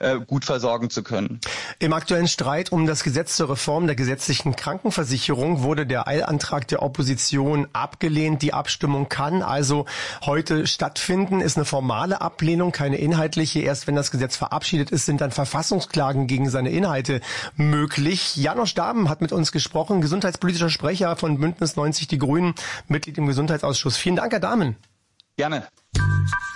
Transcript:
gut versorgen zu können. Im aktuellen Streit um das Gesetz zur Reform der gesetzlichen Krankenversicherung wurde der Eilantrag der Opposition abgelehnt. Die Abstimmung kann also heute stattfinden, ist eine formale Ablehnung, keine inhaltliche. Erst wenn das Gesetz verabschiedet ist, sind dann Verfassungsklagen gegen seine Inhalte möglich. Janosch Dahmen hat mit uns gesprochen, gesundheitspolitischer Sprecher von Bündnis 90 Die Grünen, Mitglied im Gesundheitsausschuss. Vielen Dank, Herr Dahmen. Gerne.